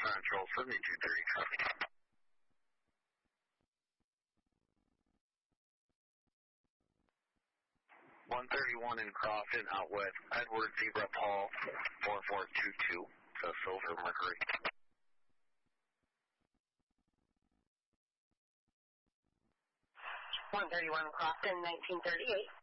Central 7230 traffic. 131 in Crofton, out with Edward Zebra Paul, 4422, so Silver Mercury. 131 Crofton, 1938.